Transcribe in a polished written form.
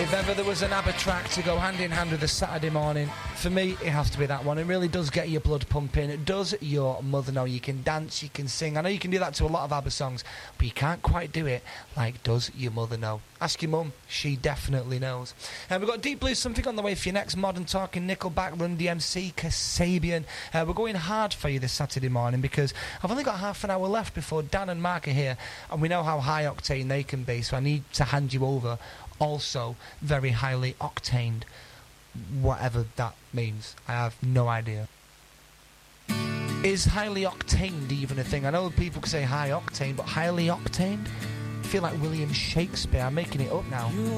If ever there was an ABBA track to go hand in hand with a Saturday morning, for me it has to be that one. It really does get your blood pumping. It does your mother know. You can dance, you can sing. I know you can do that to a lot of ABBA songs, but you can't quite do it like Does Your Mother Know. Ask your mum, she definitely knows. And we've got Deep Blue Something on the way for your next Modern Talking, Nickelback, Run DMC, Kasabian. We're going hard for you this Saturday morning because I've only got half an hour left before Dan and Mark are here, and we know how high octane they can be, so I need to hand you over also very highly octaned, whatever that means. I have no idea. Is highly octaned even a thing? I know people can say high octane, but highly octaned? I feel like William Shakespeare. I'm making it up now.